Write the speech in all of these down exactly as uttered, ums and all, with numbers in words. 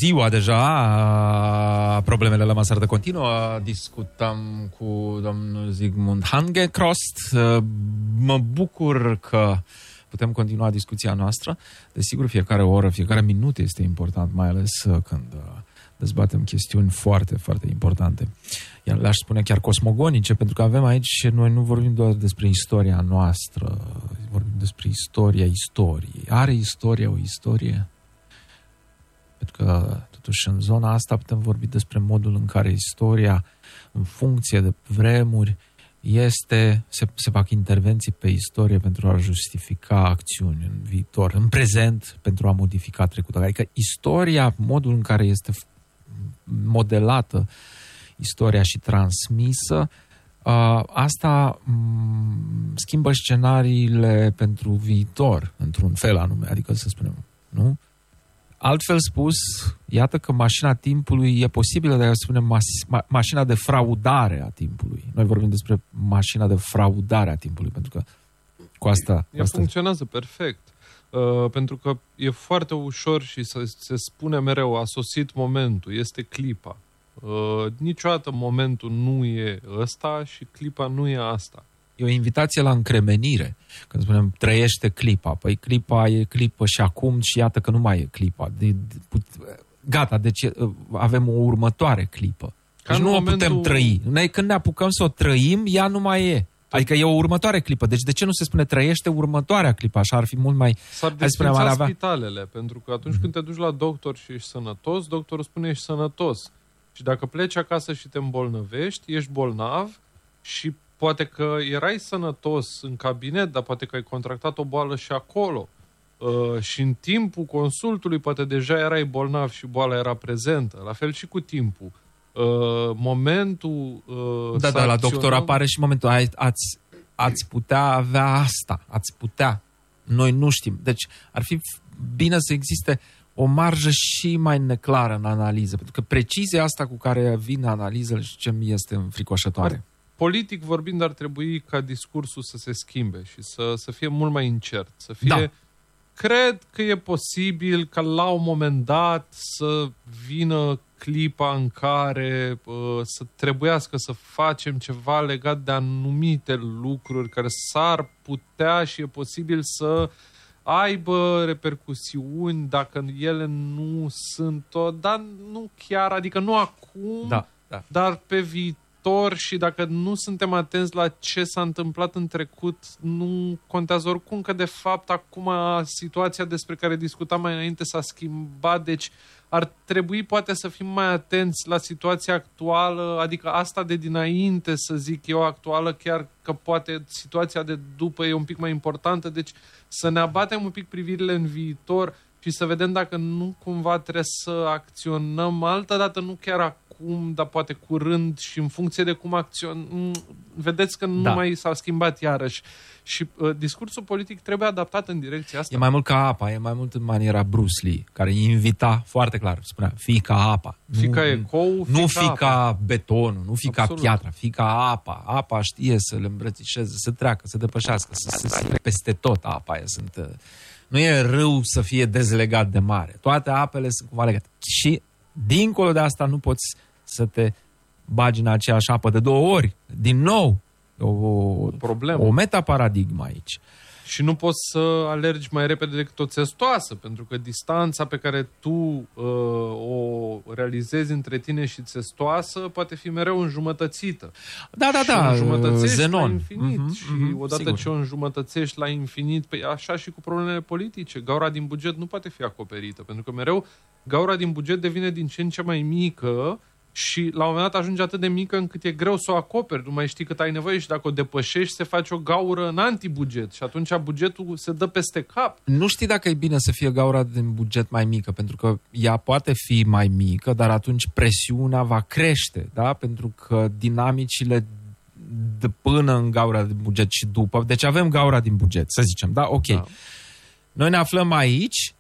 ziua deja, problemele la masă de continuă. Discutăm cu domnul Zygmunt Hangecrost. Mă bucur că putem continua discuția noastră. Desigur, fiecare oră, fiecare minut este important, mai ales când dezbatem chestiuni foarte, foarte importante. Iar le-aș spune chiar cosmogonice, pentru că avem aici, noi nu vorbim doar despre istoria noastră, vorbim despre istoria istoriei. Are istoria o istorie? Pentru că, totuși, în zona asta putem vorbi despre modul în care istoria, în funcție de vremuri, este, se, se fac intervenții pe istorie pentru a justifica acțiuni în viitor, în prezent, pentru a modifica trecutul. Adică istoria, modul în care este modelată istoria și transmisă, asta schimbă scenariile pentru viitor, într-un fel anume, adică să spunem, nu? Altfel spus, iată că mașina timpului e posibilă, dar să spunem mas- ma- mașina de fraudare a timpului. Noi vorbim despre mașina de fraudare a timpului, pentru că cu asta... Ea asta... funcționează perfect, uh, pentru că e foarte ușor și se, se spune mereu, a sosit momentul, este clipa. Uh, niciodată momentul nu e ăsta și clipa nu e asta. E o invitație la încremenire. Când spunem, trăiește clipa. Păi clipa e clipă și acum și iată că nu mai e clipa. De, de, put, gata, deci avem o următoare clipă. Deci nu momentul... o putem trăi. Noi, când ne apucăm să o trăim, ea nu mai e. Adică e o următoare clipă. Deci de ce nu se spune trăiește următoarea clipă? Așa ar fi mult mai... S-ar desfința avea... spitalele, pentru că atunci mm-hmm. când te duci la doctor și ești sănătos, doctorul spune ești sănătos. Și dacă pleci acasă și te îmbolnăvești, ești bolnav și poate că erai sănătos în cabinet, dar poate că ai contractat o boală și acolo. Uh, și în timpul consultului poate deja erai bolnav și boala era prezentă. La fel și cu timpul. Uh, momentul... Uh, da, da, la doctor apare și momentul. Ai, ați, ați putea avea asta. Ați putea. Noi nu știm. Deci ar fi bine să existe o marjă și mai neclară în analiză. Pentru că precizia asta cu care vine analizele și ce mi este înfricoșătoare. Ar... Politic vorbind, ar trebui ca discursul să se schimbe și să, să fie mult mai incert. Să fie... Da. Cred că e posibil ca la un moment dat să vină clipa în care uh, să trebuiască să facem ceva legat de anumite lucruri care s-ar putea și e posibil să aibă repercusiuni dacă ele nu sunt tot, dar nu chiar, adică nu acum, da, da. dar pe viitor. Și dacă nu suntem atenți la ce s-a întâmplat în trecut, nu contează oricum că de fapt acum situația despre care discutam mai înainte s-a schimbat, deci ar trebui poate să fim mai atenți la situația actuală, adică asta de dinainte, să zic eu, actuală, chiar că poate situația de după e un pic mai importantă, deci să ne abatem un pic privirile în viitor și să vedem dacă nu cumva trebuie să acționăm altă dată, nu chiar acum, Cum, dar poate curând și în funcție de cum acționăm, vedeți că nu da. mai s-a schimbat iarăși. Și uh, discursul politic trebuie adaptat în direcția asta. E mai mult ca apa, e mai mult în maniera Bruce Lee, care invita foarte clar, spunea, fii ca apa. Fii ca ecou, Nu fii fi ca betonul, nu fi Absolut. ca piatra, fii ca apa. Apa știe să le îmbrățișeze, să treacă, să depășească, să se simte peste tot apa aia. Sunt, uh, nu e râu să fie dezlegat de mare. Toate apele sunt cumva legate. Și dincolo de asta nu poți să te bagi în aceeași apă de două ori. Din nou, o, o problemă. O metaparadigmă aici. Și nu poți să alergi mai repede decât o țestoasă, pentru că distanța pe care tu uh, o realizezi între tine și țestoasă poate fi mereu înjumătățită. Da, da, da. Și înjumătățești Zenon. la infinit. Mm-hmm, și mm-hmm, odată sigur. ce o înjumătățești la infinit, pe așa și cu problemele politice. Gaura din buget nu poate fi acoperită, pentru că mereu gaura din buget devine din ce în ce mai mică și la un moment dat ajunge atât de mică încât e greu să o acoperi. Nu mai știi cât ai nevoie și dacă o depășești se face o gaură în antibuget și atunci bugetul se dă peste cap. Nu știi dacă e bine să fie gaura din buget mai mică, pentru că ea poate fi mai mică, dar atunci presiunea va crește, da? Pentru că dinamicile de până în gaura din buget și după, deci avem gaura din buget, să zicem, da? Ok. Da. Noi ne aflăm aici,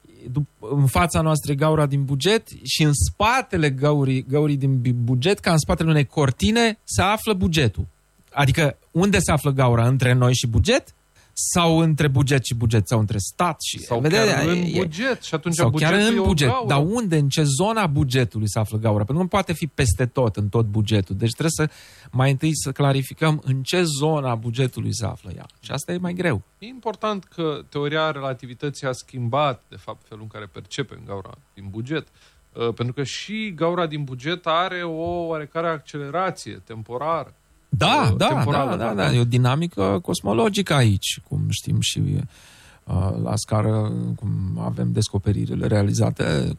în fața noastră gaura din buget și în spatele gaurii, gaurii din buget, ca în spatele unei cortine, se află bugetul. Adică unde se află gaura? Între noi și buget? sau între buget și buget, sau între stat și... Sau vedea, chiar în e, buget. Și atunci sau chiar în e buget. o Dar unde, în ce zona bugetului se află gaura? Pentru că nu poate fi peste tot, în tot bugetul. Deci trebuie să mai întâi să clarificăm în ce zona bugetului se află ea. Și asta e mai greu. E important că teoria relativității a schimbat, de fapt, felul în care percepem gaura din buget. Pentru că și gaura din buget are o oarecare accelerație temporară. Da, da, temporală, da, da, da, e o dinamică cosmologică aici, cum știm și uh, la scară, cum avem descoperirile realizate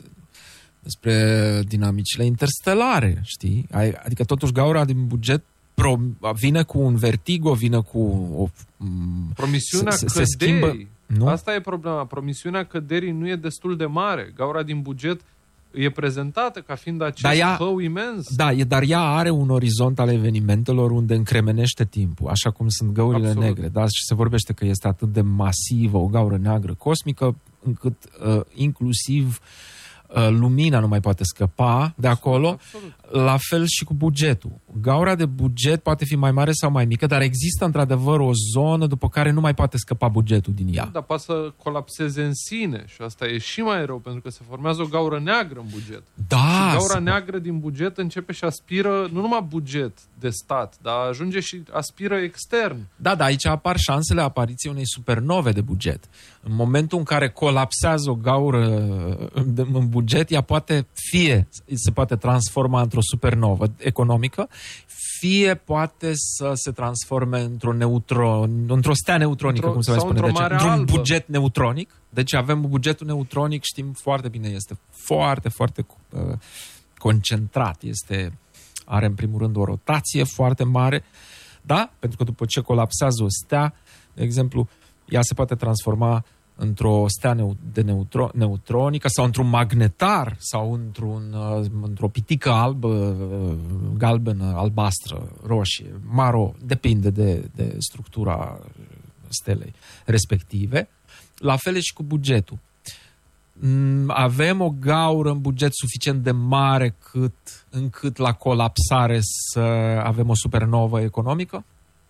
despre dinamicile interstelare, știi? Adică totuși gaura din buget pro, vine cu un vertigo, vine cu o... Promisiunea se, căderii. Se schimbă, nu? Asta e problema. Promisiunea căderii nu e destul de mare. Gaura din buget e prezentată ca fiind acest ea, hău imens. Da, e, dar ea are un orizont al evenimentelor unde încremenește timpul, așa cum sunt găurile Absolut. negre. Da? Și se vorbește că este atât de masivă o gaură neagră cosmică, încât uh, inclusiv uh, lumina nu mai poate scăpa de acolo. Absolut. La fel și cu bugetul. Gaura de buget poate fi mai mare sau mai mică, dar există într-adevăr o zonă după care nu mai poate scăpa bugetul din ea. Dar poate să colapseze în sine și asta e și mai rău, pentru că se formează o gaură neagră în buget. Da, și gaura să... neagră din buget începe și aspiră nu numai buget de stat, dar ajunge și aspiră extern. Da, da, aici apar șansele apariției unei supernove de buget. În momentul în care colapsează o gaură în buget, ea poate fie se poate transforma într-o supernovă economică, fie poate să se transforme într-o neutro, într-o stea neutronică, într-o, cum se mai spune, într-o deci, într-un albă. buget neutronic. Deci avem bugetul neutronic, știm foarte bine, este foarte, foarte uh, concentrat, este, are în primul rând o rotație foarte mare, da? Pentru că după ce colapsează o stea, de exemplu, ea se poate transforma într-o stea de neutro, neutronică sau într-un magnetar sau într-un, într-o pitică albă, galbenă, albastră, roșie, maro, depinde de, de structura stelei respective. La fel și cu bugetul. Avem o gaură în buget suficient de mare cât, încât la colapsare să avem o supernovă economică?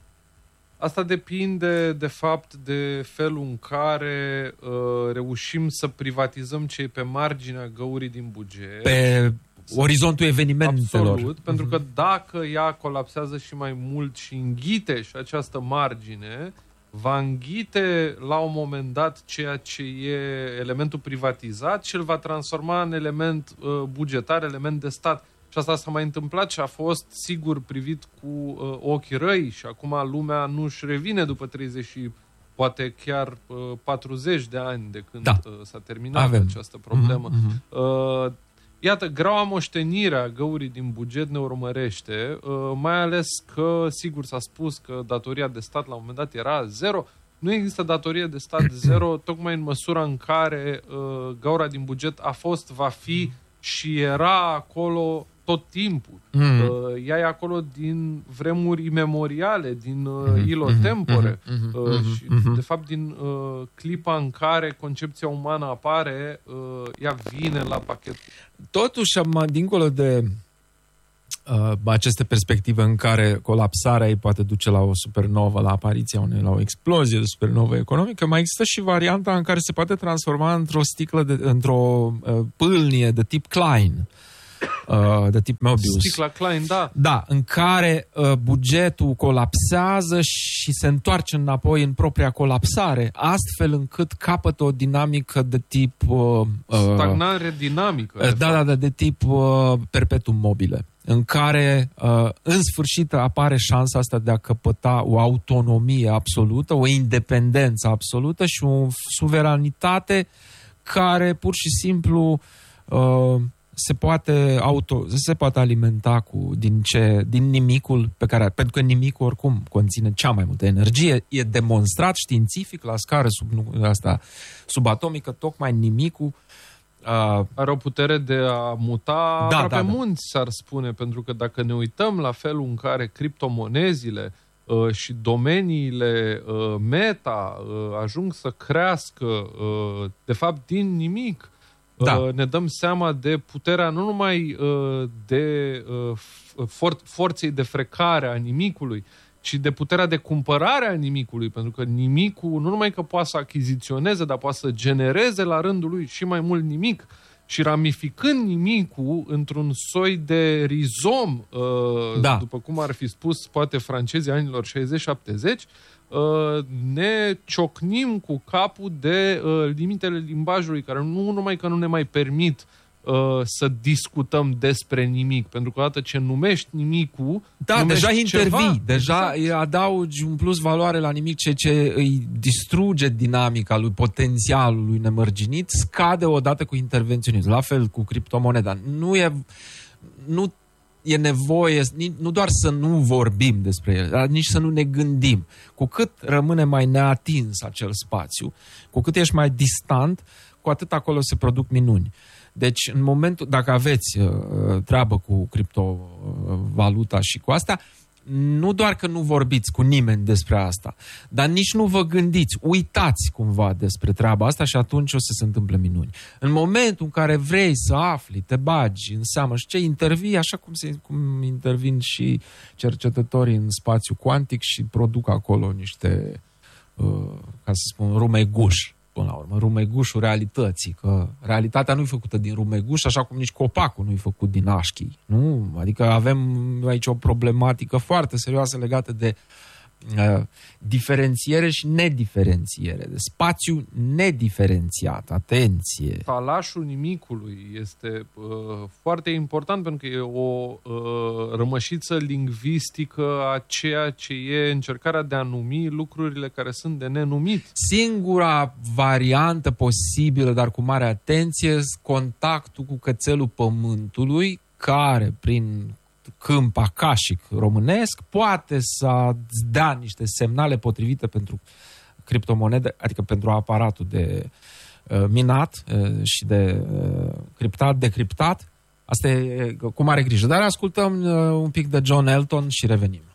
Asta depinde, de fapt, de felul în care uh, reușim să privatizăm ce e pe marginea găurii din buget. Pe orizontul evenimentelor. Absolut, mm-hmm. pentru că dacă ea colapsează și mai mult și înghite și această margine, va înghite la un moment dat ceea ce e elementul privatizat și îl va transforma în element uh, bugetar, element de stat. Și asta s-a mai întâmplat și a fost, sigur, privit cu uh, ochii răi și acum lumea nu-și revine după treizeci și poate chiar uh, patruzeci de ani de când da. uh, s-a terminat Avem. această problemă. Mm-hmm. Uh, iată, graua moștenire a găurii din buget ne urmărește, uh, mai ales că, sigur, s-a spus că datoria de stat la un moment dat era zero. Nu există datorie de stat zero, tocmai în măsura în care uh, gaura din buget a fost, va fi și era acolo tot timpul. Mm. Uh, ea e acolo din vremuri imemoriale, din uh, ilotempore. Mm-hmm. Uh, și, mm-hmm. de fapt, din uh, clipa în care concepția umană apare, uh, ea vine la pachet. Totuși, dincolo de uh, aceste perspective în care colapsarea ei poate duce la o supernovă, la apariția unei, la o explozie de supernovă economică, mai există și varianta în care se poate transforma într-o sticlă, de, într-o uh, pâlnie de tip Klein. Uh, de tip Möbius. Sticla Klein, da. Da, în care uh, bugetul colapsează și se întoarce înapoi în propria colapsare, astfel încât capătă o dinamică de tip... Uh, stagnare dinamică. Uh, da, da, da, de tip uh, perpetuum mobile, în care uh, în sfârșit apare șansa asta de a căpăta o autonomie absolută, o independență absolută și o suveranitate care pur și simplu... Uh, se poate auto, se poate alimenta cu din ce din nimicul pe care, pentru că nimicul oricum conține cea mai multă energie, e demonstrat științific la scară sub asta subatomică, tocmai nimicul uh, are o putere de a muta da, aproape da, da. munți, s-ar spune, pentru că dacă ne uităm la felul în care criptomonezile uh, și domeniile uh, meta uh, ajung să crească uh, de fapt din nimic, da. ne dăm seama de puterea nu numai de for- forței de frecare a nimicului, ci de puterea de cumpărare a nimicului, pentru că nimicul nu numai că poate să achiziționeze, dar poate să genereze la rândul lui și mai mult nimic. Și ramificând nimicul într-un soi de rizom, da. după cum ar fi spus poate francezii anilor șaizeci șaptezeci, ne ciocnim cu capul de limitele limbajului, care nu numai că nu ne mai permit să discutăm despre nimic, pentru că odată ce numești nimicul, da, numești deja intervii, ceva. deja exact. adaugi un plus valoare la nimic, ceea ce îi distruge dinamica lui, potențialul lui nemărginit, scade odată cu intervenționism. La fel cu criptomoneda. Nu e, nu e nevoie, nu doar să nu vorbim despre el, dar nici să nu ne gândim. Cu cât rămâne mai neatins acel spațiu, cu cât ești mai distant, cu atât acolo se produc minuni. Deci, în momentul, dacă aveți uh, treabă cu criptovaluta și cu asta, nu doar că nu vorbiți cu nimeni despre asta, dar nici nu vă gândiți, uitați cumva despre treaba asta și atunci o să se întâmple minuni. În momentul în care vrei să afli, te bagi în seamă și ce intervii, așa cum, se, cum intervin și cercetătorii în spațiu cuantic și produc acolo niște, uh, ca să spun, rumeguși. Până la urmă, rumegușul realității, că realitatea nu e făcută din rumeguș, așa cum nici copacul nu e făcut din așchi. Nu? Adică avem aici o problematică foarte serioasă legată de uh, diferențiere și nediferențiere, de spațiu nediferențiat. Atenție! Talașul nimicului este uh, foarte important, pentru că e o uh, rămășiță lingvistică a ceea ce e încercarea de a numi lucrurile care sunt de nenumit. Singura variantă posibilă, dar cu mare atenție, contactul cu cățelul pământului, care prin câmp acașic românesc poate să dea niște semnale potrivite pentru criptomonede, adică pentru aparatul de uh, minat uh, și de uh, criptat, decriptat. Asta e cu mare grijă. Dar ascultăm uh, un pic de John Elton și revenim.